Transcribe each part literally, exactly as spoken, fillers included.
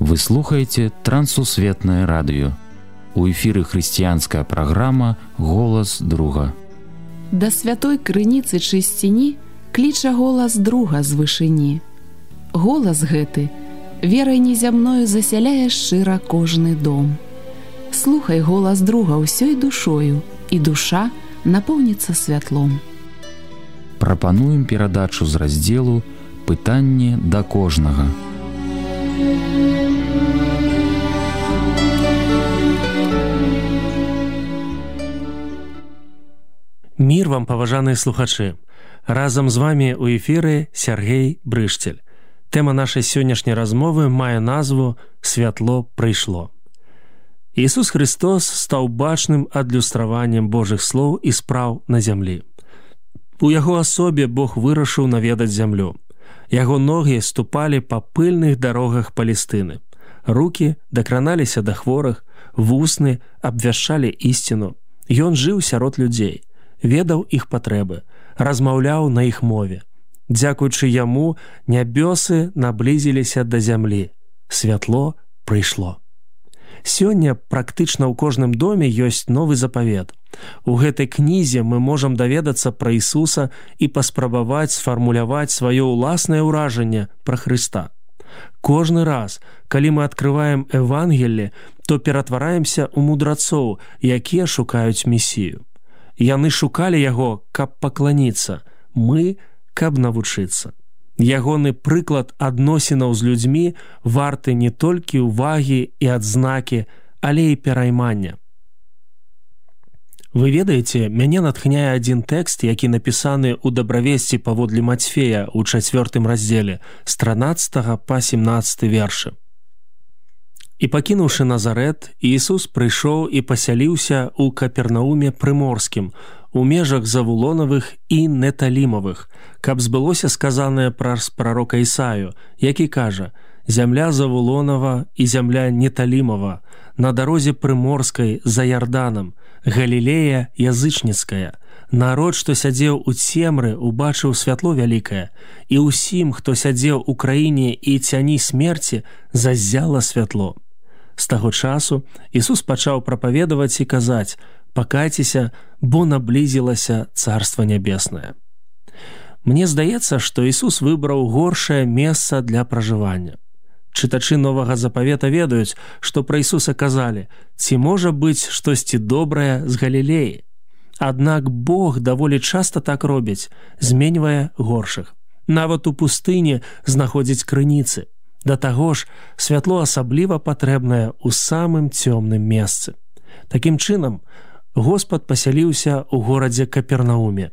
Вы слухаете Трансусветное радио. У эфіры хрысціянская праграма «Голас друга». Да святой крыніцы чысціні кліча голас друга з вышыні. Голас гэты верай незямною засяляе шчыра кожны дом. Слухай голас друга ўсёй душою, і душа напоўніцца святлом. Прапануем перадачу з раздзелу «Пытанне да кожнага». Мір вам, паважаныя слухачы! Разам з вамі ў эфіры Сяргей Брышцель. Тэма нашай сённяшняй размовы мае назву «Святло прыйшло». Ісус Христос стаў бачным адлюстраваннем Божых слоў і спраў на зямлі. У Яго асобе Бог вырашыў наведаць зямлю. Яго ногі ступалі па пыльных дарогах Палестыны. Рукі дакраналіся да хворых, вусны абвяшчалі ісціну. Ён жыў сярод людзей, ведаў іх патрэбы, размаўляў на іх мове. Дзякуючы яму нябёсы наблізіліся да зямлі. Святло прыйшло. Сёння практычна ў кожным доме ёсць новы запавет. У гэтай кнізе мы можам даведацца пра Ісуса і паспрабаваць сфармуляваць сваё ўласнае ўражанне пра Хрыста. Кожны раз, калі мы адкрываем Евангелле, то ператвараемся ў мудрацоў, якія шукаюць Месію. Яны шукалі яго, каб пакланіцца, мы, каб навучыцца. Ягоны прыклад адносінаў з людзьмі варты не толькі ўвагі і адзнакі, але і пераймання. Вы ведаеце, мяне натхняе адзін тэкст, які напісаны ў дабравесці паводле Мацфея ў чацвёртым раздзеле з трынаццатага па сямнаццаты вершы. І пакінуўшы Назарэт, Ісус прыйшоў і пасяліўся ў Капернауме прыморскім, у межах Завулонавых і Неталімавых, каб збылося сказанае праз прарока Ісаю, які кажа: «Зямля Завулонава і зямля Неталімава, на дарозе прыморскай за Ярданам, Галілея язычніцкая. Народ, што сядзеў у цемры, убачыў святло вялікае, і ўсім, хто сядзеў у краіне і цяні смерці, заззяла святло». З таго часу Ісус пачаў прапаведаваць і казаць: «Пакайцеся, бо наблізілася Царства Нябеснае». Мне здаецца, што Ісус выбраў горшае месца для пражывання. Чытачы Новага Запавета ведаюць, што пра Ісуса казалі: «Ці можа быць штосьці добрае з Галілеі?» Аднак Бог даволі часта так робіць, зменьвае горшых. Нават у пустыні знаходзіць крыніцы. Да таго ж, святло асабліва патрэбнае ў самым цёмным месцы. Такім чынам, Господ пасяліўся ў горадзе Капернауме.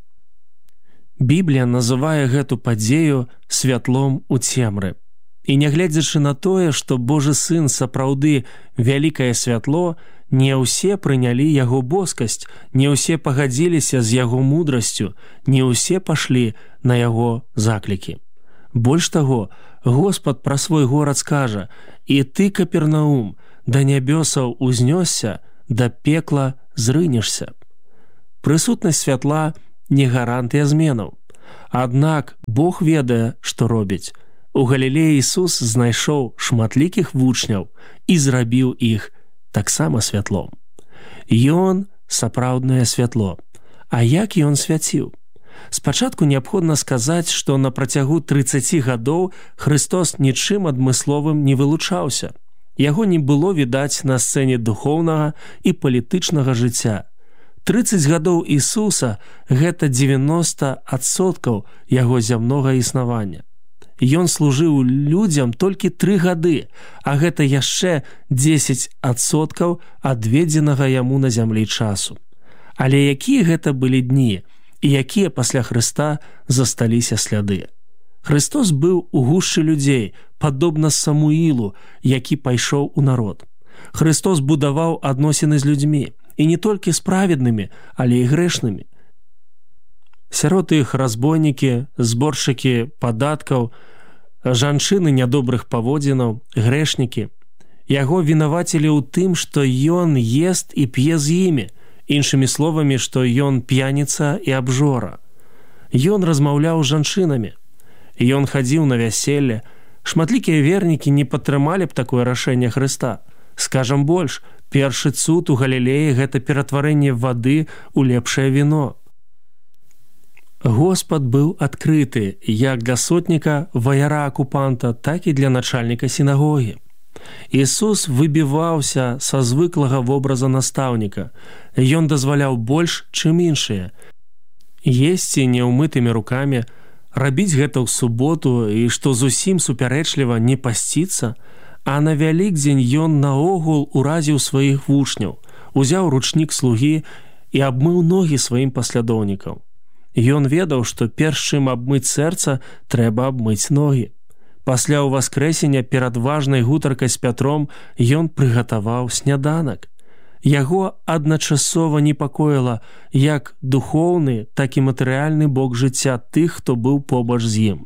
Біблія называе гэту падзею святлом у цемры. І нягледзячы на тое, што Божы Сын сапраўды вялікае святло, не ўсе прынялі яго боскасць, не ўсе пагадзіліся з яго мудрасцю, не ўсе пашлі на яго заклікі. Больш таго, Господ пра свой горад скажа: «І ты, Капернаум, да нябёсаў узнёсся, да пекла зрынешся». Прысутнасць святла не гарантыя зменаў. Аднак Бог ведае, што робіць. У Галілеі Ісус знайшоў шматлікіх вучняў і зрабіў іх таксама святлом. Ён сапраўднае святло. А як ён свяціў? Спачатку неабходна сказаць, што на працягу трыццаці гадоў Христос нічым адмысловым не вылучаўся. Яго не было відаць на сцэне духоўнага і палітычнага жыцця. трыццаць гадоў Ісуса – гэта дзевяноста адсоткаў яго зямнога існавання. Ён служыў людзям толькі тры гады, а гэта яшчэ дзесяць адсоткаў адведзенага яму на зямлі часу. Але якія гэта былі дні і якія пасля Хрыста засталіся сляды? Христос быў у гушчы людзей, падобна Самуілу, які пайшоў у народ. Христос будаваў адносіны з людзьмі, і не толькі з праведнымі, але і грэшнымі. Сярод іх разбойнікі, зборшчыкі падаткаў, жанчыны нядобрых паводзінаў, грэшнікі. Яго вінавацілі ў тым, што ён ест і п'е з імі, іншымі словамі, што ён п'яніца і абжора. Ён размаўляў з жанчынамі. Ён хадзіў на вяселле, Шматлікія вернікі не падтрымалі б такое рашэнне Хрыста. Скажам больш, першы цуд у Галілеі – гэта ператварэнне вады ў лепшае віно. Господ быў адкрыты як для сотніка, ваяра-акупанта, так і для начальніка сінагогі. Ісус выбіваўся са звыклага вобраза настаўніка. Ён дазваляў больш, чым іншыя. Есці неўмытымі рукамі, рабіць гэта ў суботу і, што зусім супярэчліва, не пасціцца, а на Вялікдзень ён наогул уразіў сваіх вучняў, узяў ручнік слугі і абмыў ногі сваім паслядоўнікам. Ён ведаў, што перш чым абмыць сэрца, трэба абмыць ногі. Пасля ўваскрэсення перад важнай гутаркай з Пятром ён прыгатаваў сняданак. Яго адначасова непакоіла як духоўны, так і матэрыяльны бок жыцця тых, хто быў побач з ім.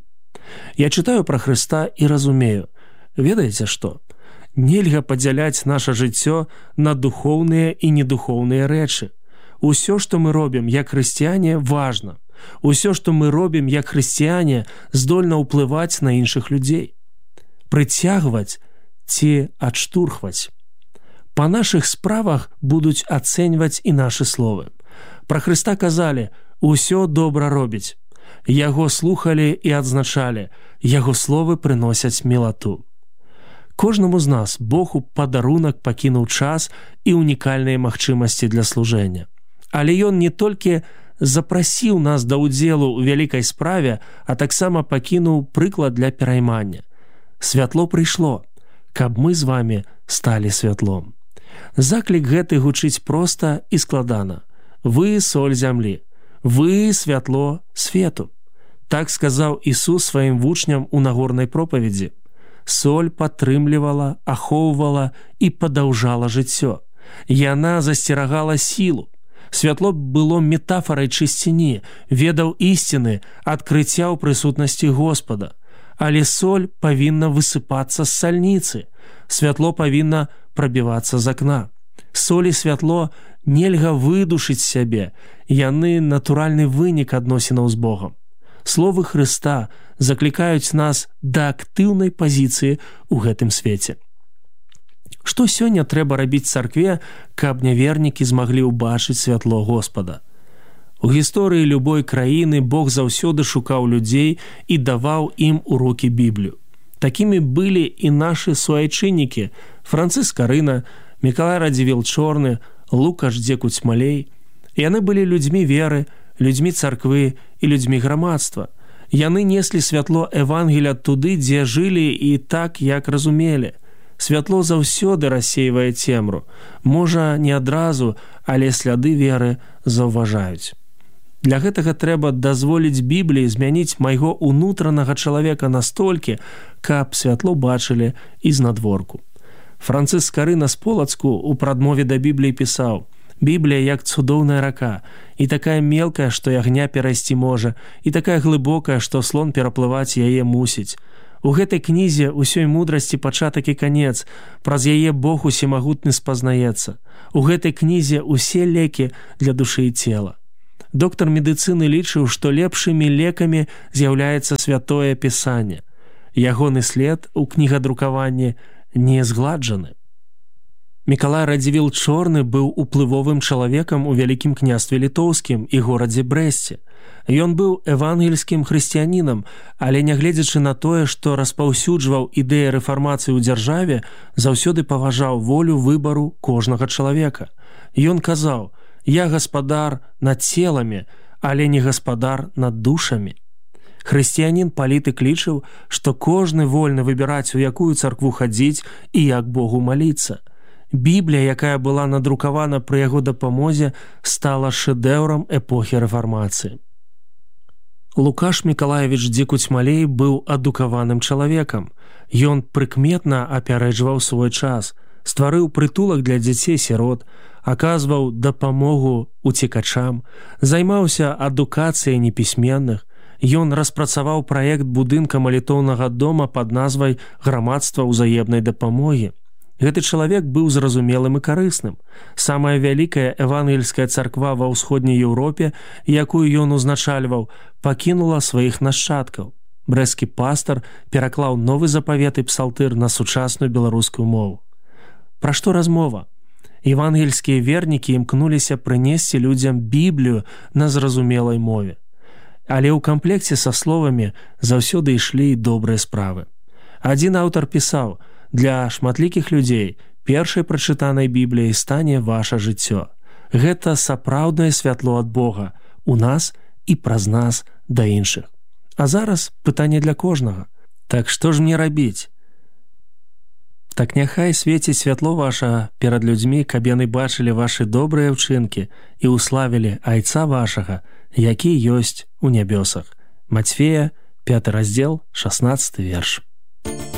Я чытаю пра Хрыста і разумею, ведаеце што? Нельга падзяляць наша жыццё на духоўныя і недухоўныя рэчы. Усё, што мы робім як хрысціяне, важна. Усё, што мы робім як хрысціяне, здольна ўплываць на іншых людзей. Прыцягваць ці адштурхваць. Па нашых справах будуць ацэньваць і нашы словы. Пра Хрыста казалі: «Усё добра робіць». Яго слухалі і адзначалі, яго словы прыносяць мілату. Кожнаму з нас Бог у падарунак пакінуў час і унікальныя магчымасці для служэння. Але ён не толькі запрасіў нас да ўдзелу ў вялікай справе, а таксама пакінуў прыклад для пераймання. Святло прыйшло, каб мы з вамі сталі святлом. Заклік гэты гучыць проста і складана. Вы соль зямлі, вы святло свету. Так сказаў Ісус сваім вучням у нагорнай пропаведзі. Соль падтрымлівала, ахоўвала і падаўжала жыццё. Яна засцерагала сілу. Святло было метафарай чысціні, ведаў ісціны, адкрыцця ў прысутнасці Господа. Але соль павінна высыпацца з сальніцы. Святло павінна прабівацца з акна. Соль і святло нельга выдушыць сябе. Яны натуральны вынік адносінаў з Богам. Словы Хрыста заклікаюць нас да актыўнай пазіцыі ў гэтым свеце. Што сёння трэба рабіць царкве, каб нявернікі змаглі ўбачыць святло Господа? У гісторыі любой краіны Бог заўсёды шукаў людзей і даваў ім у рукі Біблію. Такімі былі і нашы суайчыннікі Францыск Карына, Мікалай Радзівіл Чорны, Лукаш Дзекуцьмалей. Яны былі людзьмі веры, людзьмі царквы і людзьмі грамадства. Яны неслі святло Евангеля туды, дзе жылі і так, як разумелі. Святло заўсёды рассейвае цемру. Можа, не адразу, але сляды веры заўважаюць. Для гэтага трэба дазволіць Бібліі змяніць майго ўнутранага чалавека настолькі, каб святло бачылі і знадворку. Францыск Карына з Полацку у прадмове да Бібліі пісаў: «Біблія як цудоўная рака, і такая мелкая, што ягня перайсці можа, і такая глыбокая, што слон пераплываць яе мусіць. У гэтай кнізе ўсёй мудрасці пачатак і канец, праз яе Бог усемагутны спазнаецца. У гэтай кнізе ўсе лекі для душы і цела». Доктар медыцыны лічыў, што лепшымі лекамі з'яўляецца святое пісанне. Ягоны след у кнігадрукаванні не згладжаны. Мікалай Радзівіл Чорны быў уплывовым чалавекам у Вялікім княстве літоўскім і горадзе Брэсце. Ён быў евангельскім хрысціянінам, але нягледзячы на тое, што распаўсюджваў ідэі рэфармацыі ў дзяржаве, заўсёды паважаў волю выбару кожнага чалавека. Ён казаў: «Я гаспадар над целамі, але не гаспадар над душамі». Хрысціянін-палітык лічыў, што кожны вольны выбіраць, у якую царкву хадзіць і як Богу маліцца. Біблія, якая была надрукавана пры яго дапамозе, стала шэдэўрам эпохі рэфармацыі. Лукаш Мікалаевіч Дзекуцьмалей быў адукаваным чалавекам. Ён прыкметна апярэджваў свой час, стварыў прытулак для дзяцей-сірот, аказваў дапамогу уцекачам, займаўся адукацыяй непісьменных. Ён распрацаваў праект будынка малітоўнага дома пад назвай «Грамадства ўзаемнай дапамогі». Гэты чалавек быў зразумелым і карысным. Самая вялікая евангельская царква ва ўсходняй Еўропе, якую ён узначальваў, пакінула сваіх нашчадкаў. брэсцкі пастар пераклаў новы запавет і псалтыр на сучасную беларускую мову. Пра што размова? Евангельскія вернікі імкнуліся прынесці людзям Біблію на зразумелай мове. Але ў камплекце са словамі заўсёды ішлі і добрыя справы. Адзін аўтар пісаў: «Для шматлікіх людзей першай прачытанай Бібліяй стане ваша жыццё. Гэта сапраўднае святло ад Бога у нас і праз нас да іншых». А зараз пытанне для кожнага. Так што ж мне рабіць? Так няхай свеціць святло ваша перад людзьмі, каб яны бачылі вашы добрыя ўчынкі і ўславілі Айца вашага, які ёсць у нябёсах. Мацфея, пяты раздзел, шаснаццаты верш.